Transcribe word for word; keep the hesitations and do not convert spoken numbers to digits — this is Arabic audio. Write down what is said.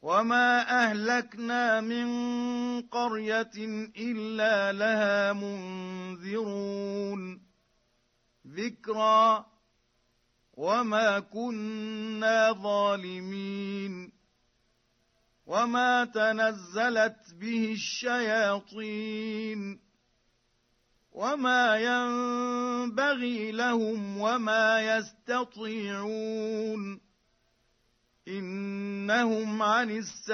وما أهلكنا من قرية إلا لها منذرون ذكرى وما كنا ظالمين وما تنزلت به الشياطين وما ينبغي لهم وما يستطيعون إنهم عن السمع